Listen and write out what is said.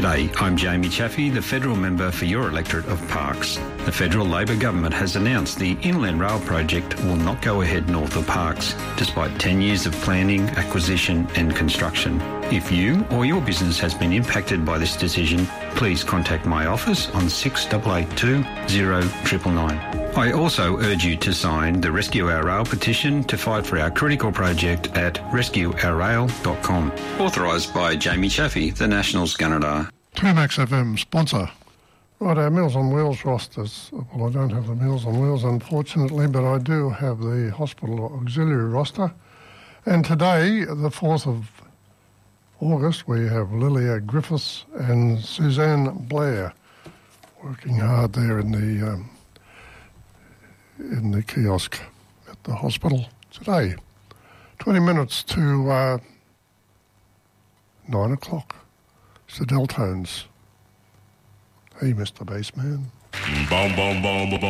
G'day, I'm Jamie Chaffey, the federal member for your electorate of Parkes. The federal Labor government has announced the Inland Rail project will not go ahead north of Parkes, despite 10 years of planning, acquisition and construction. If you or your business has been impacted by this decision, please contact my office on 6882 0999. I also urge you to sign the Rescue Our Rail petition to fight for our critical project at rescueourrail.com. Authorised by Jamie Chaffey, the National Scanadar. 2Max FM sponsor. Right, our Meals on Wheels rosters. Well, I don't have the Meals on Wheels, unfortunately, but I do have the hospital auxiliary roster. And today, the 4th of August, we have Lilia Griffiths and Suzanne Blair working hard there in the kiosk at the hospital today. 20 minutes to 9 o'clock. It's the Deltones. Hey, Mr. Bassman.